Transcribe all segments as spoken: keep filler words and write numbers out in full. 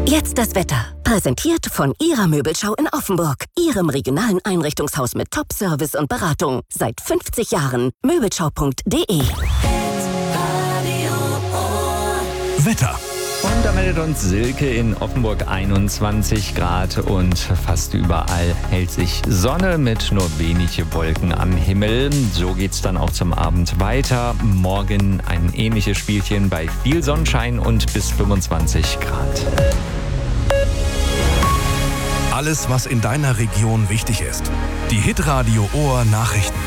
Jetzt das Wetter. Präsentiert von Ihrer Möbelschau in Offenburg. Ihrem regionalen Einrichtungshaus mit Top-Service und Beratung. Seit fünfzig Jahren. Möbelschau punkt de. Wetter. Und da meldet uns Silke in Offenburg einundzwanzig Grad und fast überall hält sich Sonne mit nur wenige Wolken am Himmel. So geht's dann auch zum Abend weiter. Morgen ein ähnliches Spielchen bei viel Sonnenschein und bis fünfundzwanzig Grad. Alles, was in deiner Region wichtig ist. Die Hitradio Ohr Nachrichten.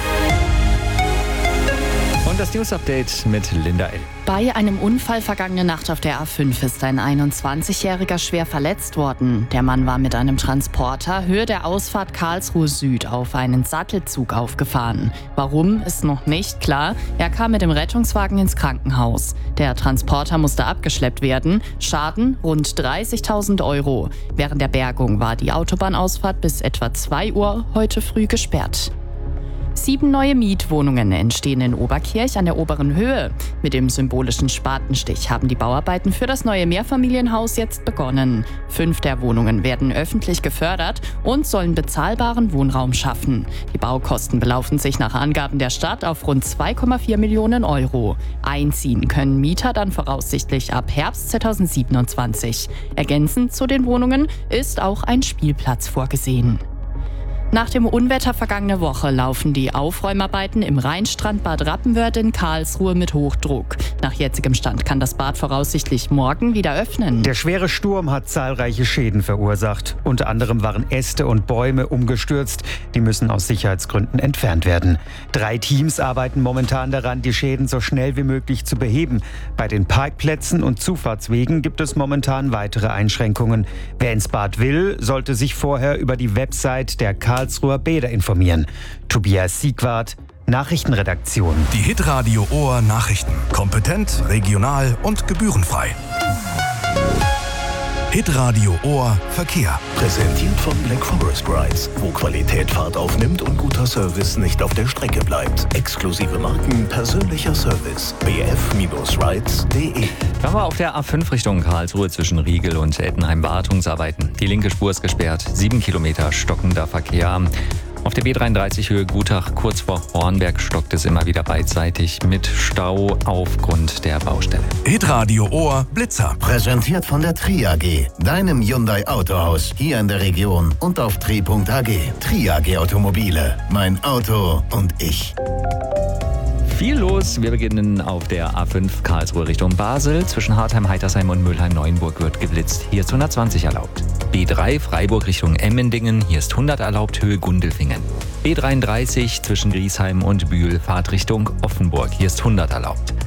Und das News-Update mit Linda L. Bei einem Unfall vergangene Nacht auf der A fünf ist ein einundzwanzigjähriger schwer verletzt worden. Der Mann war mit einem Transporter Höhe der Ausfahrt Karlsruhe Süd auf einen Sattelzug aufgefahren. Warum, ist noch nicht klar. Er kam mit dem Rettungswagen ins Krankenhaus. Der Transporter musste abgeschleppt werden. Schaden rund dreißigtausend Euro. Während der Bergung war die Autobahnausfahrt bis etwa zwei Uhr heute früh gesperrt. Sieben neue Mietwohnungen entstehen in Oberkirch an der oberen Höhe. Mit dem symbolischen Spatenstich haben die Bauarbeiten für das neue Mehrfamilienhaus jetzt begonnen. Fünf der Wohnungen werden öffentlich gefördert und sollen bezahlbaren Wohnraum schaffen. Die Baukosten belaufen sich nach Angaben der Stadt auf rund zwei Komma vier Millionen Euro. Einziehen können Mieter dann voraussichtlich ab Herbst zweitausendsiebenundzwanzig. Ergänzend zu den Wohnungen ist auch ein Spielplatz vorgesehen. Nach dem Unwetter vergangene Woche laufen die Aufräumarbeiten im Rheinstrand Bad Rappenwörth in Karlsruhe mit Hochdruck. Nach jetzigem Stand kann das Bad voraussichtlich morgen wieder öffnen. Der schwere Sturm hat zahlreiche Schäden verursacht. Unter anderem waren Äste und Bäume umgestürzt. Die müssen aus Sicherheitsgründen entfernt werden. Drei Teams arbeiten momentan daran, die Schäden so schnell wie möglich zu beheben. Bei den Parkplätzen und Zufahrtswegen gibt es momentan weitere Einschränkungen. Wer ins Bad will, sollte sich vorher über die Website der Karlsruher Karlsruher Bäder informieren. Tobias Siegwart, Nachrichtenredaktion. Die Hitradio Ohr Nachrichten. Kompetent, regional und gebührenfrei. Hitradio Ohr Verkehr. Präsentiert von Black Forest Rides, wo Qualität Fahrt aufnimmt und guter Service nicht auf der Strecke bleibt. Exklusive Marken, persönlicher Service. b f rides punkt de. Dann war auf der A fünf Richtung Karlsruhe zwischen Riegel und Ettenheim Wartungsarbeiten. Die linke Spur ist gesperrt, sieben Kilometer stockender Verkehr. Auf der B dreiunddreißig Höhe Gutach kurz vor Hornberg stockt es immer wieder beidseitig mit Stau aufgrund der Baustelle. Hitradio Ohr Blitzer. Präsentiert von der Tri A G, deinem Hyundai Autohaus hier in der Region und auf tri punkt a g. Tri A G Automobile, mein Auto und ich. Viel los. Wir beginnen auf der A fünf Karlsruhe Richtung Basel. Zwischen Hartheim, Heitersheim und Mülheim-Neuenburg wird geblitzt. Hier ist hundertzwanzig erlaubt. B drei Freiburg Richtung Emmendingen. Hier ist hundert erlaubt, Höhe Gundelfingen. B dreiunddreißig zwischen Griesheim und Bühl, Fahrt Richtung Offenburg. Hier ist hundert erlaubt.